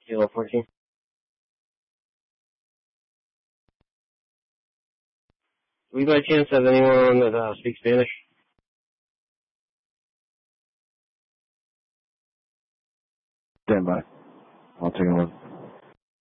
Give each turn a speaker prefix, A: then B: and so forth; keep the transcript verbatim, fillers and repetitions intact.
A: Kilo fourteen. Do we by chance have anyone that uh, speaks Spanish?
B: Stand by. I'll take a look.